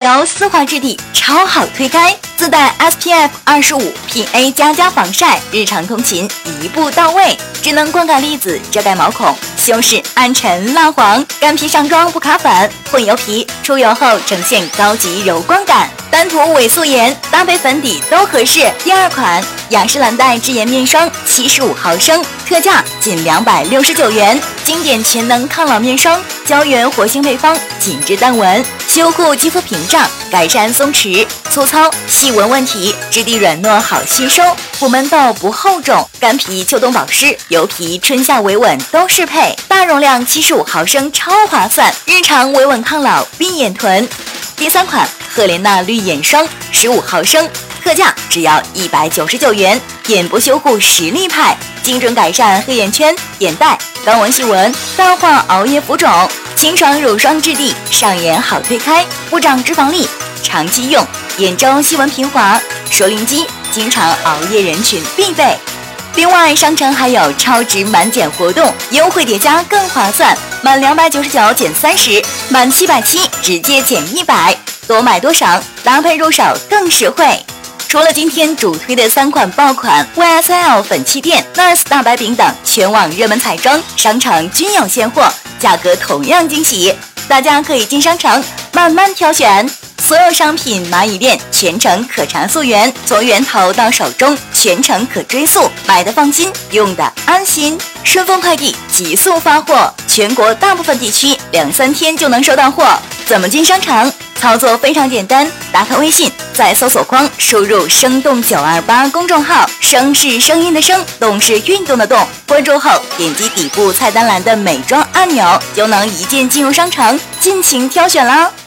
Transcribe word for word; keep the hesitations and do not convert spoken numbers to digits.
高丝滑质地，超好推开，自带 S P F 二十五 P A 加加防晒，日常通勤一步到位。智能光感粒子遮盖毛孔，修饰暗沉蜡黄，干皮上妆不卡粉，混油皮出油后呈现高级柔光感。单涂伪素颜搭配粉底都合适。第二款雅诗兰黛智颜面霜七十五毫升，特价仅两百六十九元，经典全能抗老面霜，胶原活性配方，紧致淡纹，修护肌肤屏障，改善松弛、粗糙、细纹问题，质地软糯好吸收，不闷痘不厚肿，干皮秋冬保湿，油皮春夏维稳都适配。大容量七十五毫升超划算，日常维稳抗老闭眼臀。第三款赫莲娜绿眼霜十五毫升，特价只要一百九十九元，眼部修护实力派，精准改善黑眼圈、眼袋、高纹细纹，淡化熬夜浮肿，清爽乳霜质地，上眼好推开，不长脂肪粒，长期用，眼周细纹平滑，熟龄肌经常熬夜人群必备。另外，商城还有超值满减活动，优惠叠加更划算，满两百九十九减三十，满七百七直接减一百，多买多赏，搭配入手更实惠。除了今天主推的三款爆款 Y S L 粉气垫、N A R S 大白饼等全网热门彩妆，商城均有现货，价格同样惊喜，大家可以进商城慢慢挑选。所有商品蚂蚁链全程可查溯源，从源头到手中全程可追溯，买的放心，用的安心。顺丰快递急速发货，全国大部分地区两三天就能收到货。怎么进商场？操作非常简单，打开微信，在搜索框输入生动九二八公众号，声是声音的声，动是运动的动，关注后点击底部菜单栏的美妆按钮，就能一键进入商城，尽情挑选啦。